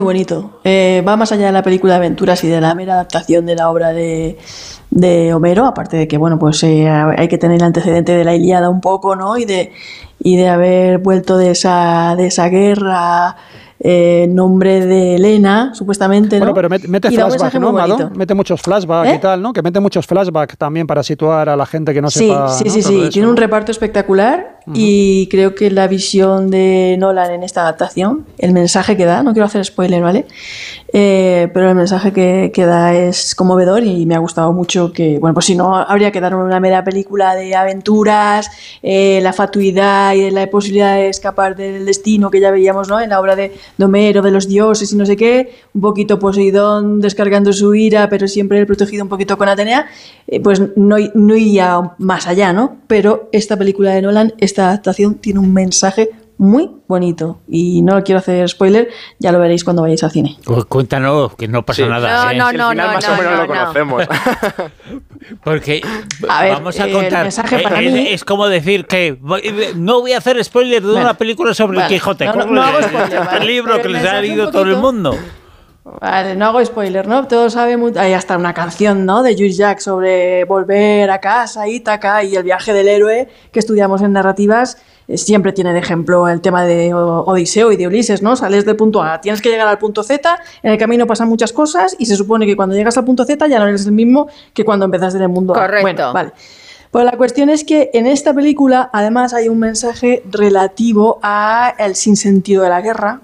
bonito. Va más allá de la película de aventuras y de la mera adaptación de la obra de Homero, aparte de que, bueno, pues hay que tener el antecedente de la Ilíada un poco, ¿no? Y de haber vuelto de esa guerra en nombre de Helena, supuestamente, ¿no? Bueno, pero mete flashback, ¿no, Mado? Mete muchos flashbacks y tal, ¿no? Que mete muchos flashbacks también para situar a la gente que no sepa. Sí. Tiene un reparto espectacular y creo que la visión de Nolan en esta adaptación, el mensaje que da, no quiero hacer spoiler, ¿vale? Pero el mensaje que da es conmovedor y me ha gustado mucho que, bueno, pues si no, habría que dar una mera película de aventuras, la fatuidad y la posibilidad de escapar del destino que ya veíamos, ¿no? En la obra de Homero, de los dioses y no sé qué, un poquito Poseidón descargando su ira, pero siempre el protegido un poquito con Atenea, pues no iría más allá, ¿no? Pero esta película de Nolan, esta adaptación tiene un mensaje muy bonito y no quiero hacer spoiler, ya lo veréis cuando vayáis al cine. Pues cuéntanos, que no pasa nada. No, más o menos lo conocemos. Porque a ver, vamos a contar. El mensaje para mí es como decir que no voy a hacer spoiler de una película sobre el Quijote. No hago spoiler, ¿vale? El libro que les ha leído todo el mundo. Vale, no hago spoiler, ¿no? Todos sabemos, hay hasta una canción, ¿no? De Jules Jacques sobre volver a casa, Ítaca y el viaje del héroe que estudiamos en narrativas. Siempre tiene de ejemplo el tema de Odiseo y de Ulises, ¿no? Sales del punto A, tienes que llegar al punto Z, en el camino pasan muchas cosas y se supone que cuando llegas al punto Z ya no eres el mismo que cuando empezaste en el mundo A. Correcto. Bueno, vale. Pues la cuestión es que en esta película además hay un mensaje relativo al sinsentido de la guerra,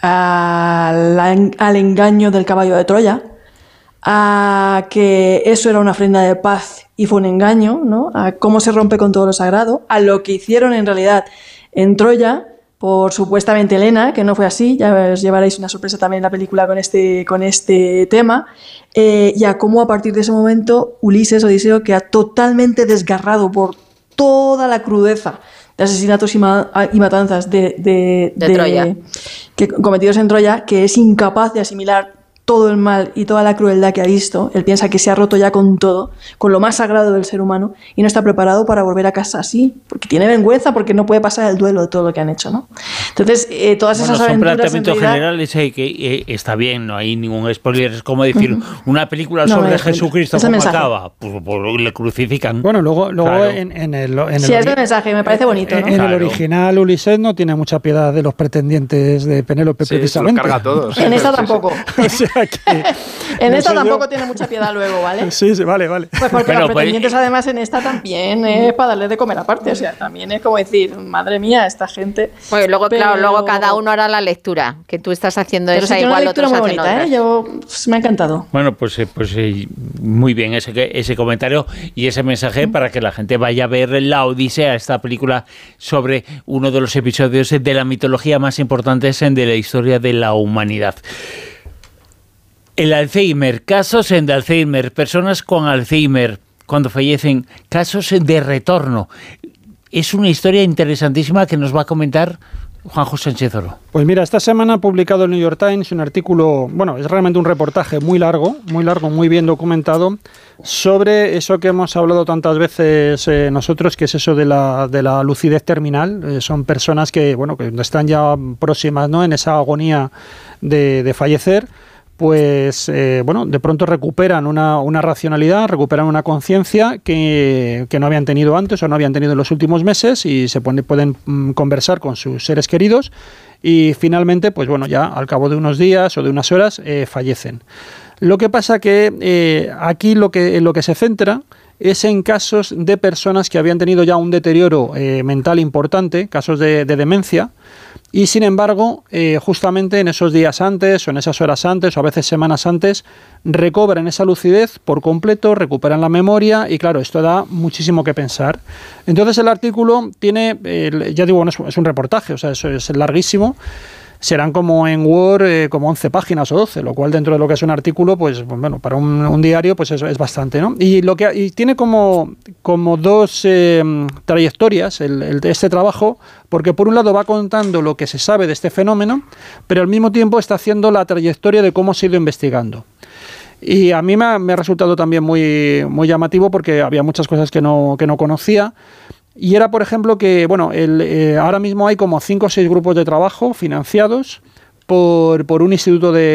al engaño del caballo de Troya, a que eso era una ofrenda de paz y fue un engaño, ¿no? A cómo se rompe con todo lo sagrado, a lo que hicieron en realidad en Troya por supuestamente Helena, que no fue así, ya os llevaréis una sorpresa también en la película con este tema, y a cómo a partir de ese momento Ulises, Odiseo, queda totalmente desgarrado por toda la crudeza de asesinatos y matanzas de Troya, cometidos en Troya, que es incapaz de asimilar todo el mal y toda la crueldad que ha visto. Él piensa que se ha roto ya con todo, con lo más sagrado del ser humano, y no está preparado para volver a casa así, porque tiene vergüenza, porque no puede pasar el duelo de todo lo que han hecho, ¿no? Entonces, todas esas aventuras... Son planteamientos generales que está bien, no hay ningún spoiler. Es como decir, una película sobre Jesucristo, ¿cómo acaba? Pues le crucifican. Bueno, luego claro. en el sí, es el mensaje, me parece bonito, ¿no? En el original, Ulises no tiene mucha piedad de los pretendientes de Penélope, precisamente. Los carga a todos. En esta tampoco. O sea que, en esta tampoco tiene mucha piedad luego, ¿vale? Sí, vale. Pues porque los pretendientes además en esta también es para darle de comer aparte, o sea, también es como decir, madre mía, esta gente... Bueno, luego, claro, luego cada uno hará la lectura, que tú estás haciendo pero esa, sí, igual una otros muy hacen bonita, otras. Me ha encantado. Bueno, pues muy bien ese comentario y ese mensaje para que la gente vaya a ver La Odisea, esta película sobre uno de los episodios de la mitología más importantes de la historia de la humanidad. El Alzheimer, casos de Alzheimer, personas con Alzheimer cuando fallecen, casos de retorno. Es una historia interesantísima que nos va a comentar Juanjo Sánchez Oro. Pues mira, esta semana ha publicado el New York Times un artículo, bueno, es realmente un reportaje muy largo, muy bien documentado, sobre eso que hemos hablado tantas veces nosotros, que es eso de la lucidez terminal. Son personas que, bueno, que están ya próximas, ¿no?, en esa agonía de fallecer. Pues bueno, de pronto recuperan una racionalidad, recuperan una conciencia que no habían tenido antes o no habían tenido en los últimos meses, y pueden conversar con sus seres queridos, y finalmente, pues bueno, ya al cabo de unos días o de unas horas fallecen. Lo que pasa que aquí en lo que se centra es en casos de personas que habían tenido ya un deterioro mental importante, casos de demencia, y sin embargo, justamente en esos días antes o en esas horas antes o a veces semanas antes, recobran esa lucidez por completo, recuperan la memoria, y claro, esto da muchísimo que pensar. Entonces el artículo tiene, ya digo, es un reportaje, o sea, eso es larguísimo. Serán como en Word como 11 páginas o 12, lo cual dentro de lo que es un artículo, pues bueno, para un diario pues es bastante, ¿no? Y tiene como dos trayectorias este trabajo, porque por un lado va contando lo que se sabe de este fenómeno, pero al mismo tiempo está haciendo la trayectoria de cómo se ha ido investigando. Y a mí me ha resultado también muy llamativo, porque había muchas cosas que no conocía. Y era, por ejemplo, que bueno, ahora mismo hay como 5 o 6 grupos de trabajo financiados por un instituto de